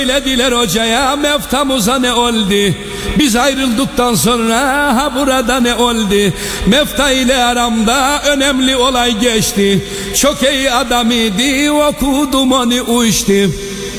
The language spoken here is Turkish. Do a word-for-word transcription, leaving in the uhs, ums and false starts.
Söylediler hocaya, Meftamıza ne oldu? Biz ayrıldıktan sonra ha burada ne oldu? Mefta ile aramda önemli olay geçti. Çok iyi adam idi, okudum onu uçtu.